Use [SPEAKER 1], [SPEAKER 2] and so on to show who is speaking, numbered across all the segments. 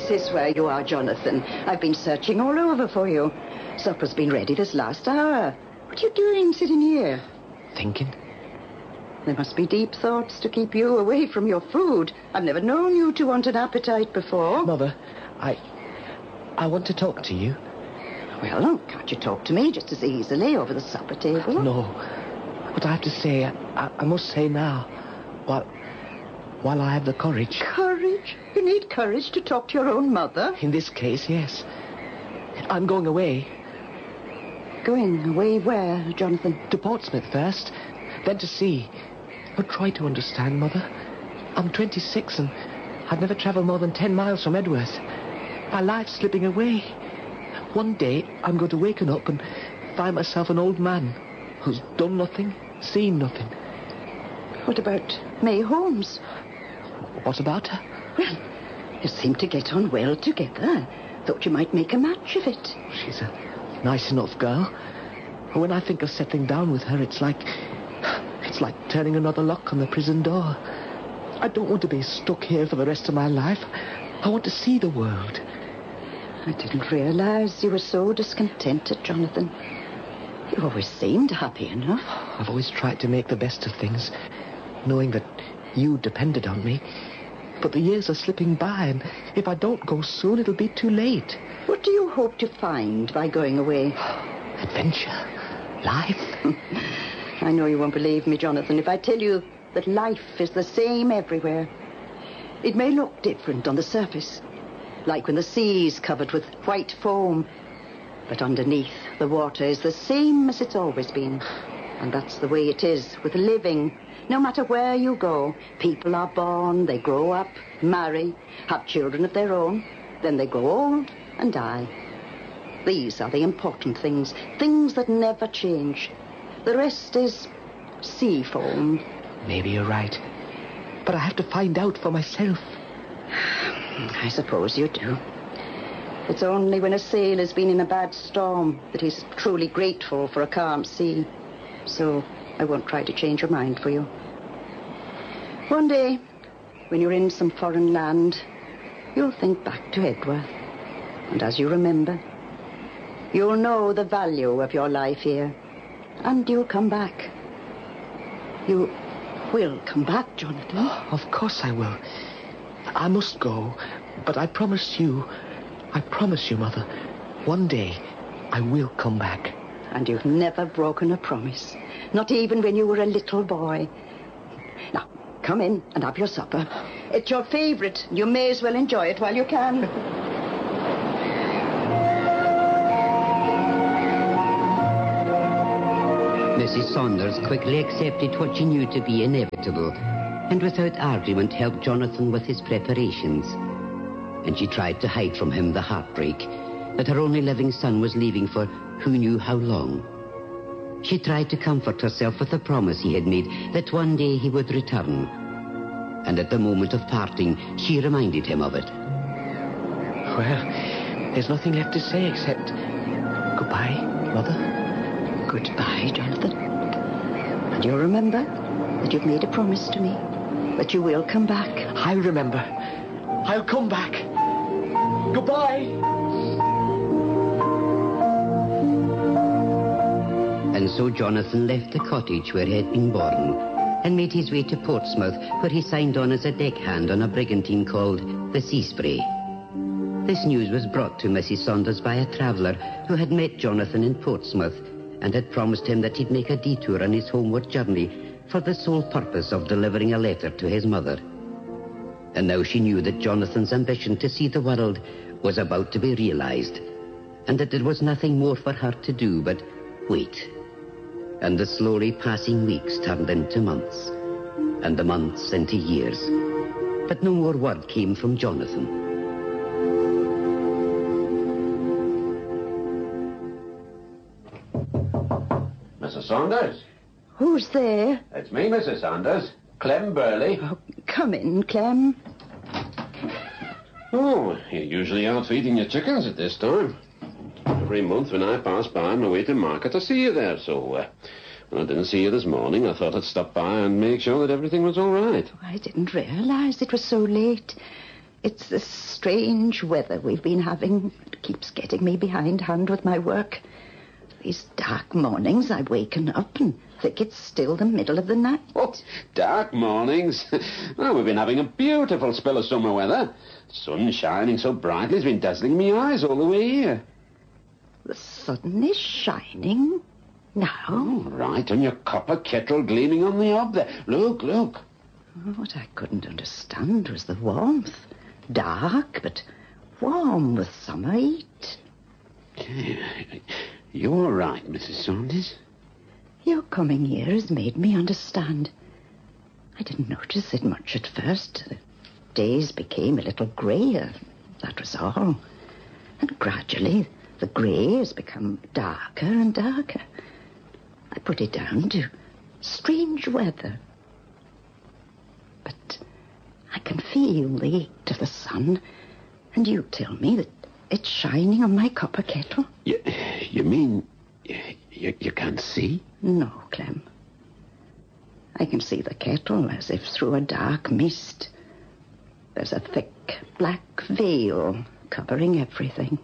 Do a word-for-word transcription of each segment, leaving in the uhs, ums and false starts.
[SPEAKER 1] this is where you are, Jonathan. I've been searching all over for you. Supper's been ready this last hour. What are you doing sitting here?
[SPEAKER 2] Thinking.
[SPEAKER 1] There must be deep thoughts to keep you away from your food. I've never known you to want an appetite before.
[SPEAKER 2] Mother, I... I want to talk to you.
[SPEAKER 1] Well, can't you talk to me just as easily over the supper table?
[SPEAKER 2] No. What I have to say, I, I must say now, while, while I have the courage.
[SPEAKER 1] Courage? You need courage to talk to your own mother?
[SPEAKER 2] In this case, yes. I'm going away.
[SPEAKER 1] Going away where, Jonathan?
[SPEAKER 2] To Portsmouth first, then to sea. But try to understand, Mother. I'm twenty-six and I've never travelled more than ten miles from Edworth. My life's slipping away. One day, I'm going to waken up and find myself an old man who's done nothing, seen nothing.
[SPEAKER 1] What about May Holmes?
[SPEAKER 2] What about her?
[SPEAKER 1] Well, you seem to get on well together. Thought you might make a match of it.
[SPEAKER 2] She's a nice enough girl. When I think of settling down with her, it's like... It's like turning another lock on the prison door. I don't want to be stuck here for the rest of my life. I want to see the world.
[SPEAKER 1] I didn't realize you were so discontented, Jonathan. You always seemed happy enough.
[SPEAKER 2] I've always tried to make the best of things, knowing that you depended on me. But the years are slipping by, and if I don't go soon, it'll be too late.
[SPEAKER 1] What do you hope to find by going away?
[SPEAKER 2] Adventure. Life.
[SPEAKER 1] I know you won't believe me, Jonathan, if I tell you that life is the same everywhere. It may look different on the surface, like when the sea's covered with white foam. But underneath, the water is the same as it's always been. And that's the way it is with living. No matter where you go, people are born, they grow up, marry, have children of their own, then they grow old and die. These are the important things, things that never change. The rest is sea foam.
[SPEAKER 2] Maybe you're right. But I have to find out for myself.
[SPEAKER 1] I suppose you do. It's only when a sailor has been in a bad storm that he's truly grateful for a calm sea. So I won't try to change your mind for you. One day, when you're in some foreign land, you'll think back to Edworth. And as you remember, you'll know the value of your life here. And you'll come back. You will come back, Jonathan.
[SPEAKER 2] Of course I will. I must go, but I promise you, I promise you, Mother, one day I will come back.
[SPEAKER 1] And you've never broken a promise, not even when you were a little boy. Now, come in and have your supper. It's your favourite. You may as well enjoy it while you can.
[SPEAKER 3] Missus Saunders quickly accepted what she knew to be inevitable, and without argument helped Jonathan with his preparations. And she tried to hide from him the heartbreak that her only living son was leaving for who knew how long. She tried to comfort herself with the promise he had made that one day he would return. And at the moment of parting, she reminded him of it.
[SPEAKER 2] Well, there's nothing left to say except goodbye, Mother.
[SPEAKER 1] Goodbye, Jonathan. And you'll remember that you've made a promise to me, that you will come back.
[SPEAKER 2] I remember. I'll come back. Goodbye.
[SPEAKER 3] And so Jonathan left the cottage where he had been born and made his way to Portsmouth, where he signed on as a deckhand on a brigantine called the Seaspray. This news was brought to Missus Saunders by a traveller who had met Jonathan in Portsmouth and had promised him that he'd make a detour on his homeward journey for the sole purpose of delivering a letter to his mother. And now she knew that Jonathan's ambition to see the world was about to be realized, and that there was nothing more for her to do but wait. And the slowly passing weeks turned into months, and the months into years. But no more word came from Jonathan.
[SPEAKER 4] Missus Saunders?
[SPEAKER 1] Who's there?
[SPEAKER 4] It's me, Missus Saunders. Clem Burley.
[SPEAKER 1] Oh, come in, Clem.
[SPEAKER 4] Oh, you're usually out feeding your chickens at this time. Every month when I pass by on my way to market, I see you there. So, uh, when I didn't see you this morning, I thought I'd stop by and make sure that everything was all right.
[SPEAKER 1] Oh, I didn't realize it was so late. It's this strange weather we've been having. It keeps getting me behindhand with my work. These dark mornings I've waken up and think it's still the middle of the night.
[SPEAKER 4] Oh, dark mornings. Well, we've been having a beautiful spell of summer weather. Sun shining so brightly it's been dazzling me eyes all the way here.
[SPEAKER 1] The sun is shining now.
[SPEAKER 4] Oh, right, and your copper kettle gleaming on the hob there. Look, look.
[SPEAKER 1] What I couldn't understand was the warmth. Dark, but warm with summer heat.
[SPEAKER 4] You're right, Missus Saunders.
[SPEAKER 1] Your coming here has made me understand. I didn't notice it much at first. The days became a little greyer, that was all. And gradually, the grey has become darker and darker. I put it down to strange weather. But I can feel the heat of the sun, and you tell me that it's shining on my copper kettle.
[SPEAKER 4] You, you mean you, you can't see?
[SPEAKER 1] No, Clem. I can see the kettle as if through a dark mist. There's a thick black veil covering everything.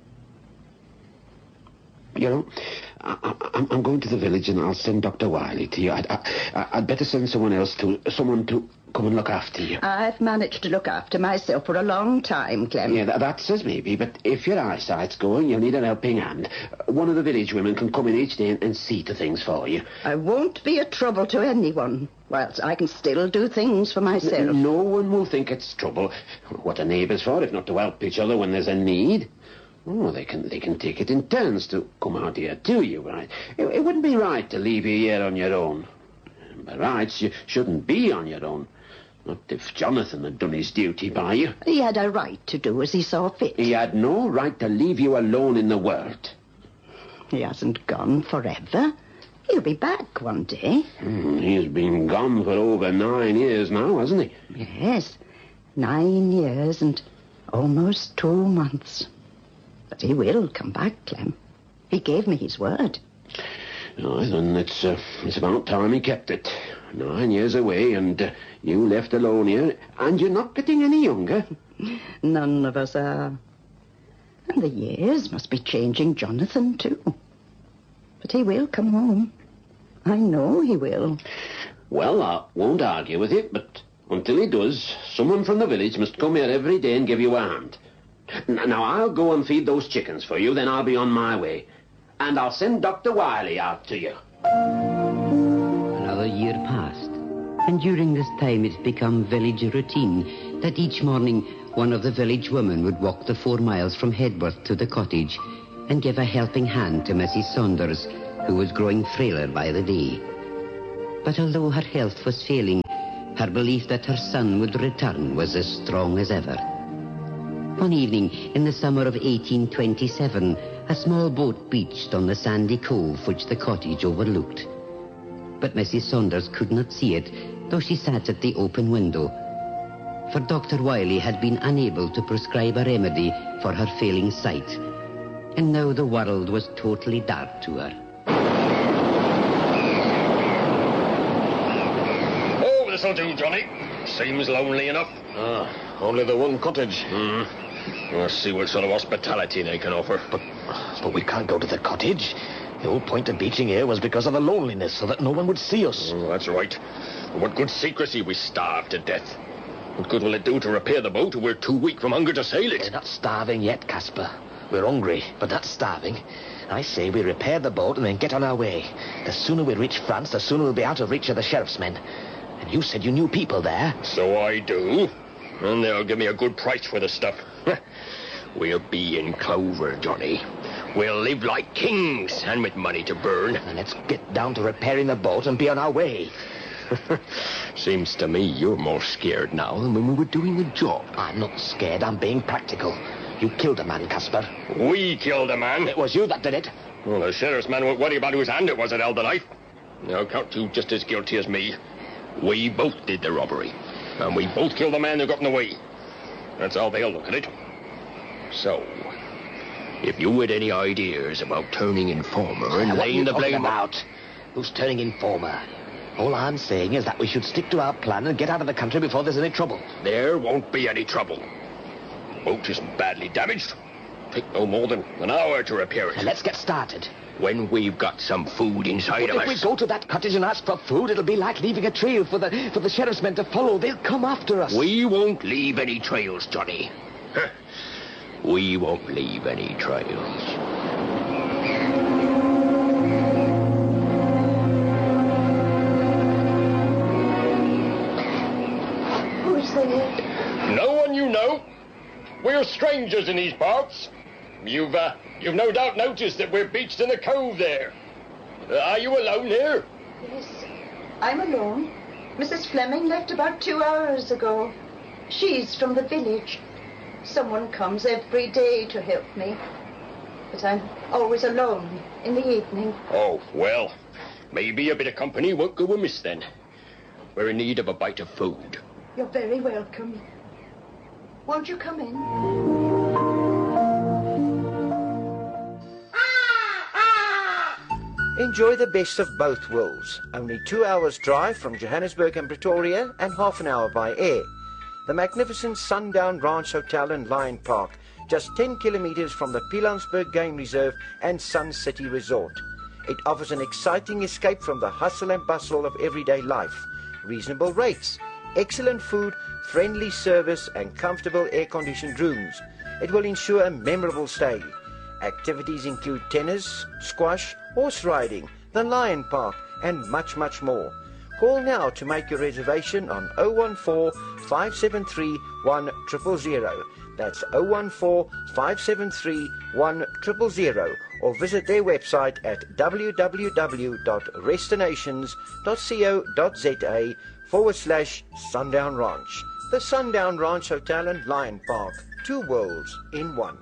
[SPEAKER 4] You know, I, I, I'm going to the village and I'll send Doctor Wiley to you. I'd, I, I'd better send someone else to, someone to come and look after you.
[SPEAKER 1] I've managed to look after myself for a long time, Clem.
[SPEAKER 4] Yeah, that, that says maybe, but if your eyesight's going, you'll need an helping hand. One of the village women can come in each day and, and see to things for you.
[SPEAKER 1] I won't be a trouble to anyone, whilst I can still do things for myself.
[SPEAKER 4] No one will think it's trouble. What are neighbours for, if not to help each other when there's a need? Oh, they can they can take it in turns to come out here to you, right? It, it wouldn't be right to leave you here on your own. By rights, you shouldn't be on your own. Not if Jonathan had done his duty by you.
[SPEAKER 1] He had a right to do as he saw fit.
[SPEAKER 4] He had no right to leave you alone in the world.
[SPEAKER 1] He hasn't gone forever. He'll be back one day.
[SPEAKER 4] Hmm, he's been gone for over nine years now, hasn't he?
[SPEAKER 1] Yes, nine years and almost two months. But he will come back, Clem. He gave me his word.
[SPEAKER 4] Oh, then it's, uh, it's about time he kept it. Nine years away and uh, you left alone here. And you're not getting any younger.
[SPEAKER 1] None of us are. And the years must be changing Jonathan, too. But he will come home. I know he will.
[SPEAKER 4] Well, I won't argue with you, but until he does, someone from the village must come here every day and give you a hand. Now, I'll go and feed those chickens for you, then I'll be on my way. And I'll send Doctor Wiley out to you.
[SPEAKER 3] Another year passed, and during this time it's become village routine that each morning one of the village women would walk the four miles from Headworth to the cottage and give a helping hand to Missus Saunders, who was growing frailer by the day. But although her health was failing, her belief that her son would return was as strong as ever. One evening in the summer of eighteen twenty-seven, a small boat beached on the sandy cove which the cottage overlooked. But Missus Saunders could not see it, though she sat at the open window. For Doctor Wiley had been unable to prescribe a remedy for her failing sight, and now the world was totally dark to her.
[SPEAKER 5] Oh, this'll do, Johnny. Seems lonely enough.
[SPEAKER 6] Ah, only the one cottage.
[SPEAKER 5] Hmm. Let's see what sort of hospitality they can offer.
[SPEAKER 6] But, but we can't go to the cottage. The whole point of beaching here was because of the loneliness, so that no one would see us.
[SPEAKER 5] Oh, that's right. What good secrecy, we starved to death. What good will it do to repair the boat? We're too weak from hunger to sail it.
[SPEAKER 6] We're not starving yet, Casper. We're hungry, but not starving. I say we repair the boat and then get on our way. The sooner we reach France, the sooner we'll be out of reach of the sheriff's men. And you said you knew people there.
[SPEAKER 5] So I do. And they'll give me a good price for the stuff. We'll be in clover, Johnny. We'll live like kings, and with money to burn.
[SPEAKER 6] And let's get down to repairing the boat and be on our way.
[SPEAKER 5] Seems to me you're more scared now than when we were doing the job.
[SPEAKER 6] I'm not scared, I'm being practical. You killed a man, Casper.
[SPEAKER 5] We killed a man.
[SPEAKER 6] It was you that did it.
[SPEAKER 5] Well, the sheriff's man won't worry about whose hand it was that held the knife. I'll count you just as guilty as me. We both did the robbery. And we both killed the man who got in the way. That's how they'll look at it. So, if you had any ideas about turning informer and
[SPEAKER 6] Uh, what are
[SPEAKER 5] laying
[SPEAKER 6] you
[SPEAKER 5] the
[SPEAKER 6] talking
[SPEAKER 5] blame...
[SPEAKER 6] about? Who's turning informer? All I'm saying is that we should stick to our plan and get out of the country before there's any trouble.
[SPEAKER 5] There won't be any trouble. Boat isn't badly damaged. Take no more than an hour to repair it.
[SPEAKER 6] Now, let's get started.
[SPEAKER 5] When we've got some food inside
[SPEAKER 6] But
[SPEAKER 5] of
[SPEAKER 6] if
[SPEAKER 5] us.
[SPEAKER 6] we go to that cottage and ask for food, it'll be like leaving a trail for the for the sheriff's men to follow. They'll come after us.
[SPEAKER 5] We won't leave any trails, Johnny. We won't leave any trails.
[SPEAKER 1] Who's there?
[SPEAKER 5] No one you know. We're strangers in these parts. You've, uh, you've no doubt noticed that we're beached in the cove there. Uh, are you alone here?
[SPEAKER 1] Yes, I'm alone. Missus Fleming left about two hours ago. She's from the village. Someone comes every day to help me. But I'm always alone in the evening.
[SPEAKER 5] Oh, well, maybe a bit of company won't go amiss then. We're in need of a bite of food.
[SPEAKER 1] You're very welcome. Won't you come in?
[SPEAKER 7] Enjoy the best of both worlds. Only two hours drive from Johannesburg and Pretoria and half an hour by air. The magnificent Sundown Ranch Hotel and Lion Park, just ten kilometers from the Pilanesberg Game Reserve and Sun City Resort. It offers an exciting escape from the hustle and bustle of everyday life. Reasonable rates, excellent food, friendly service and comfortable air-conditioned rooms. It will ensure a memorable stay. Activities include tennis, squash, horse riding, the Lion Park, and much, much more. Call now to make your reservation on oh one four, five seven three, one zero zero zero. That's oh one four, five seven three, one zero zero zero. Or visit their website at w w w dot restinations dot co.za forward slash Sundown Ranch. The Sundown Ranch Hotel and Lion Park. Two worlds in one.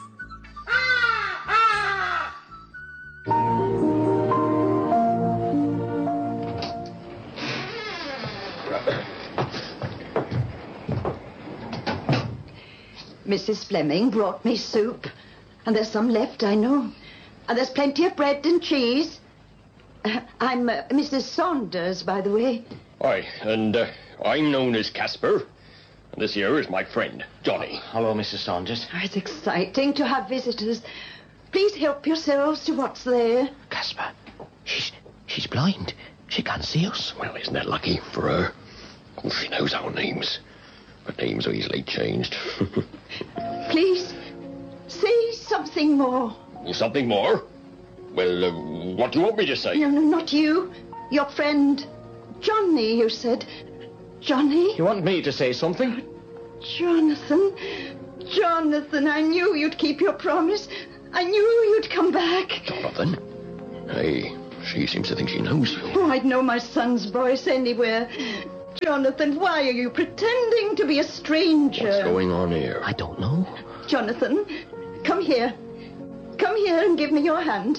[SPEAKER 1] Missus Fleming brought me soup. And there's some left, I know. And there's plenty of bread and cheese. Uh, I'm uh, Missus Saunders, by the way.
[SPEAKER 5] Aye, and uh, I'm known as Casper. And this here is my friend, Johnny.
[SPEAKER 6] Hello, Missus Saunders.
[SPEAKER 1] Oh, it's exciting to have visitors. Please help yourselves to what's there.
[SPEAKER 6] Casper, she's she's blind. She can't see us.
[SPEAKER 5] Well, isn't that lucky for her? Oh, she knows our names. But names are easily changed.
[SPEAKER 1] Please, say something more.
[SPEAKER 5] Something more? Well, uh, what do you want me to say?
[SPEAKER 1] No, no, not you. Your friend, Johnny, you said. Johnny?
[SPEAKER 2] You want me to say something?
[SPEAKER 1] Jonathan. Jonathan, I knew you'd keep your promise. I knew you'd come back.
[SPEAKER 5] Jonathan? Hey, she seems to think she knows you.
[SPEAKER 1] Oh, I'd know my son's voice anywhere. Jonathan, why are you pretending to be a stranger?
[SPEAKER 5] What's going on here?
[SPEAKER 6] I don't know.
[SPEAKER 1] Jonathan, come here. Come here and give me your hand.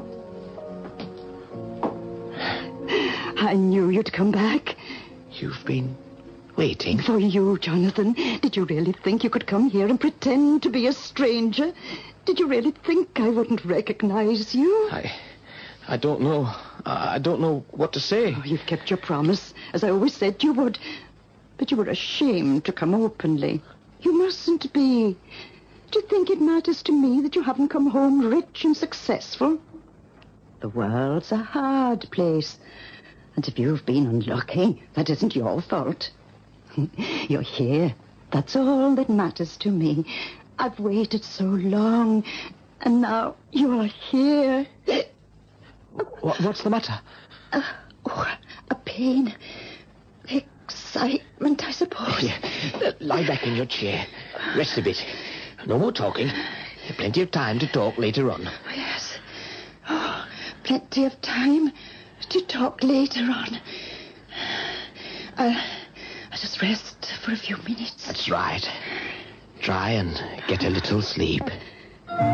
[SPEAKER 1] I knew you'd come back.
[SPEAKER 6] You've been waiting?
[SPEAKER 1] For you, Jonathan. Did you really think you could come here and pretend to be a stranger? Did you really think I wouldn't recognize you?
[SPEAKER 2] I... I don't know. I don't know what to say.
[SPEAKER 1] Oh, you've kept your promise, as I always said you would. But you were ashamed to come openly. You mustn't be. Do you think it matters to me that you haven't come home rich and successful? The world's a hard place. And if you've been unlucky, that isn't your fault. You're here. That's all that matters to me. I've waited so long, and now you're here.
[SPEAKER 2] What, what's the matter?
[SPEAKER 1] Uh, oh, a pain. Excitement, I suppose.
[SPEAKER 6] Oh, yeah. Uh, lie back in your chair. Rest a bit. No more talking. Plenty of time to talk later on.
[SPEAKER 1] Yes. Oh, plenty of time to talk later on. I'll, I'll just rest for a few minutes.
[SPEAKER 6] That's right. Try and get a little sleep.